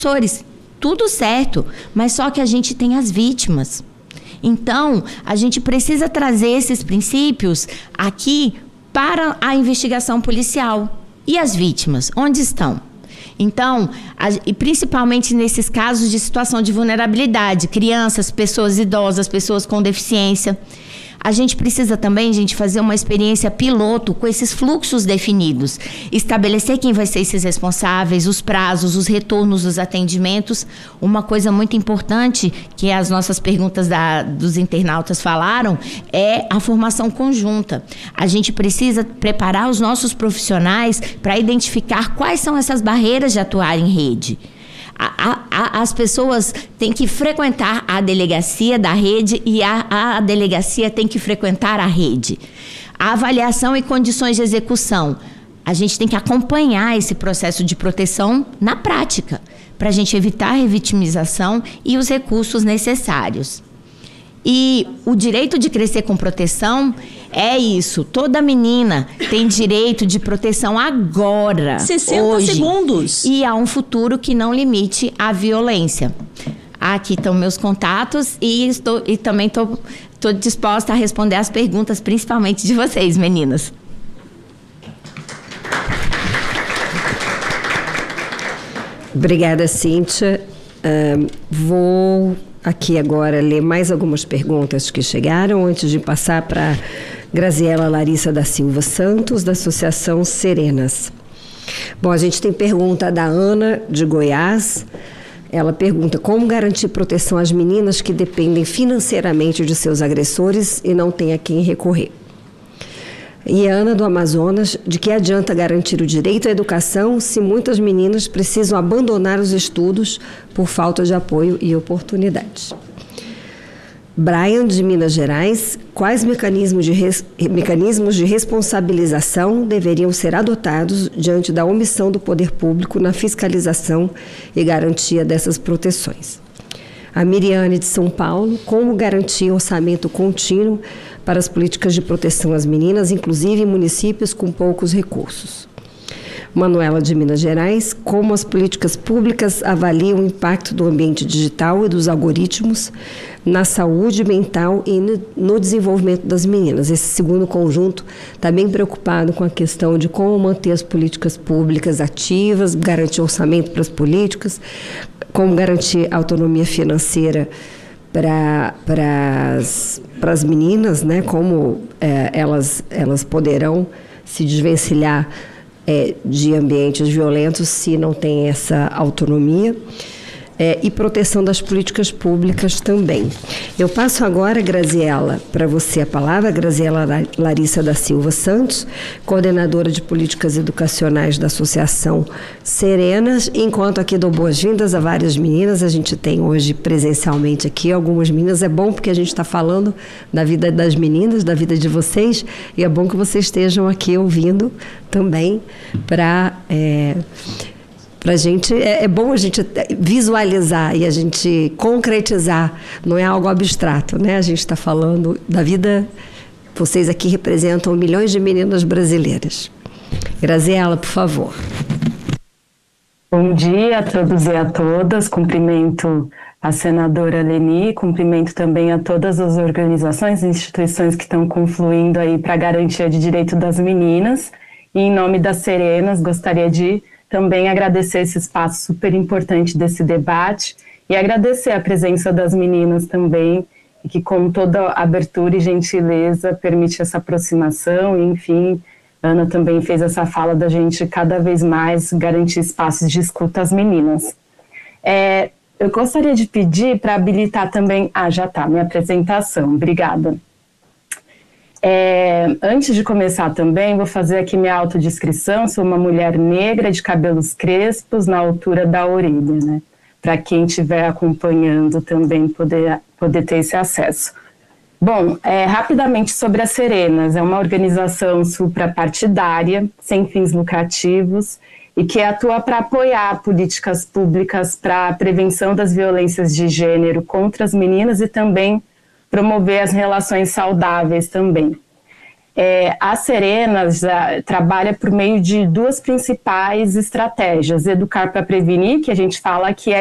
agressores. Tudo certo, mas só que a gente tem as vítimas. Então, a gente precisa trazer esses princípios aqui para a investigação policial. E as vítimas, onde estão? Então, e principalmente nesses casos de situação de vulnerabilidade, crianças, pessoas idosas, pessoas com deficiência. A gente precisa também, gente, fazer uma experiência piloto com esses fluxos definidos. Estabelecer quem vai ser esses responsáveis, os prazos, os retornos dos atendimentos. Uma coisa muito importante, que as nossas perguntas dos internautas falaram, é a formação conjunta. A gente precisa preparar os nossos profissionais para identificar quais são essas barreiras de atuar em rede. As pessoas têm que frequentar a delegacia da rede e a delegacia tem que frequentar a rede. A avaliação e condições de execução. A gente tem que acompanhar esse processo de proteção na prática, para a gente evitar a revitimização e os recursos necessários. E o direito de crescer com proteção é isso. Toda menina tem direito de proteção agora, 60 hoje, segundos. E há um futuro que não limite a violência. Aqui estão meus contatos e também estou disposta a responder as perguntas, principalmente de vocês, meninas. Obrigada, Cíntia. Vou aqui agora ler mais algumas perguntas que chegaram antes de passar para Graziela Larissa da Silva Santos, da Associação Serenas. Bom, a gente tem pergunta da Ana, de Goiás. Ela pergunta: como garantir proteção às meninas que dependem financeiramente de seus agressores e não têm a quem recorrer? E a Ana, do Amazonas: de que adianta garantir o direito à educação se muitas meninas precisam abandonar os estudos por falta de apoio e oportunidades? Brian, de Minas Gerais: quais mecanismos de responsabilização deveriam ser adotados diante da omissão do poder público na fiscalização e garantia dessas proteções? A Miriane, de São Paulo: como garantir orçamento contínuo para as políticas de proteção às meninas, inclusive em municípios com poucos recursos? Manuela, de Minas Gerais: como as políticas públicas avaliam o impacto do ambiente digital e dos algoritmos na saúde mental e no desenvolvimento das meninas? Esse segundo conjunto está bem preocupado com a questão de como manter as políticas públicas ativas, garantir orçamento para as políticas, como garantir autonomia financeira para as meninas, né? Como elas poderão se desvencilhar de ambientes violentos se não tem essa autonomia, e proteção das políticas públicas também. Eu passo agora, Graziela, para você a palavra, Graziela Larissa da Silva Santos, coordenadora de políticas educacionais da Associação Serenas. Enquanto aqui dou boas-vindas a várias meninas, a gente tem hoje presencialmente aqui algumas meninas. É bom porque a gente está falando da vida das meninas, da vida de vocês, e é bom que vocês estejam aqui ouvindo também para a gente, é bom a gente visualizar e a gente concretizar, não é algo abstrato, né? A gente está falando da vida, vocês aqui representam milhões de meninas brasileiras. Graziela, por favor. Bom dia a todos e a todas, cumprimento a senadora Leni, cumprimento também a todas as organizações e instituições que estão confluindo aí para a garantia de direito das meninas, e em nome das Serenas gostaria de também agradecer esse espaço super importante desse debate e agradecer a presença das meninas também, que com toda abertura e gentileza permite essa aproximação. E, enfim, Ana também fez essa fala da gente cada vez mais garantir espaços de escuta às meninas. Eu gostaria de pedir para habilitar também... já está, minha apresentação. Obrigada. Antes de começar também, vou fazer aqui minha autodescrição. Sou uma mulher negra de cabelos crespos na altura da orelha, né? Para quem estiver acompanhando também poder ter esse acesso. Bom, rapidamente sobre as Serenas. É uma organização suprapartidária, sem fins lucrativos, e que atua para apoiar políticas públicas para a prevenção das violências de gênero contra as meninas e também promover as relações saudáveis também. A Serenas trabalha por meio de duas principais estratégias: educar para prevenir, que a gente fala que é